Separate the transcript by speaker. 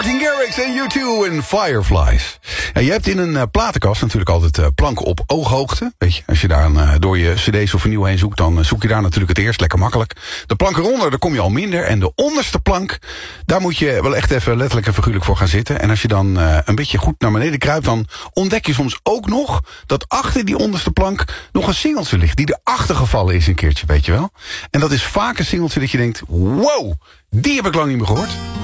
Speaker 1: Martin Garrix en U2 en Fireflies. En je hebt in een platenkast natuurlijk altijd planken op ooghoogte. Weet je, als je daar door je cd's of vinyl heen zoekt, dan zoek je daar natuurlijk het eerst. Lekker makkelijk. De plank eronder, daar kom je al minder. En de onderste plank, daar moet je wel echt even letterlijk en figuurlijk voor gaan zitten. En als je dan een beetje goed naar beneden kruipt, dan ontdek je soms ook nog dat achter die onderste plank nog een singeltje ligt. Die erachter gevallen is een keertje, weet je wel. En dat is vaak een singeltje dat je denkt, wow, die heb ik lang niet meer gehoord.